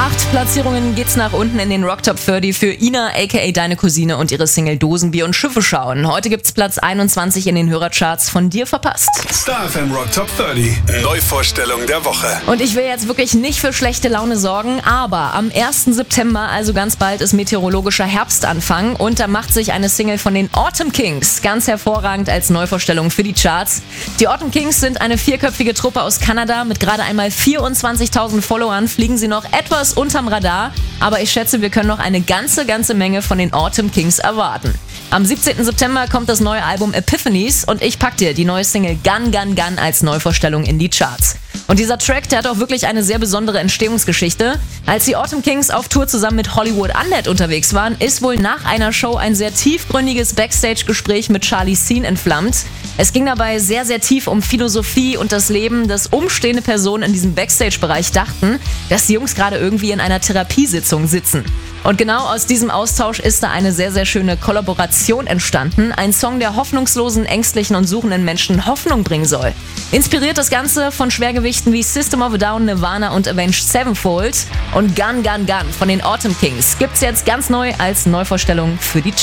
8 Platzierungen geht's nach unten in den Rock Top 30 für Ina aka Deine Cousine und ihre Single Dosenbier und Schiffe schauen. Heute gibt's Platz 21 in den Hörercharts, von dir verpasst. Star FM Rock Top 30, Neuvorstellung der Woche. Und ich will jetzt wirklich nicht für schlechte Laune sorgen, aber am 1. September, also ganz bald, ist meteorologischer Herbstanfang und da macht sich eine Single von den Autumn Kings ganz hervorragend als Neuvorstellung für die Charts. Die Autumn Kings sind eine 4-köpfige Truppe aus Kanada. Mit gerade einmal 24.000 Followern fliegen sie noch etwas unterm Radar, aber ich schätze, wir können noch eine ganze Menge von den Autumn Kings erwarten. Am 17. September kommt das neue Album Epiphanies und ich pack dir die neue Single Gun Gun Gun als Neuvorstellung in die Charts. Und dieser Track, der hat auch wirklich eine sehr besondere Entstehungsgeschichte. Als die Autumn Kings auf Tour zusammen mit Hollywood Undead unterwegs waren, ist wohl nach einer Show ein sehr tiefgründiges Backstage-Gespräch mit Charlie Sheen entflammt. Es ging dabei sehr tief um Philosophie und das Leben, dass umstehende Personen in diesem Backstage-Bereich dachten, dass die Jungs gerade irgendwie in einer Therapiesitzung sitzen. Und genau aus diesem Austausch ist da eine sehr schöne Kollaboration entstanden. Ein Song, der hoffnungslosen, ängstlichen und suchenden Menschen Hoffnung bringen soll. Inspiriert das Ganze von Schwergewichten wie System of a Down, Nirvana und Avenged Sevenfold. Und Gun Gun Gun von den Autumn Kings gibt's jetzt ganz neu als Neuvorstellung für die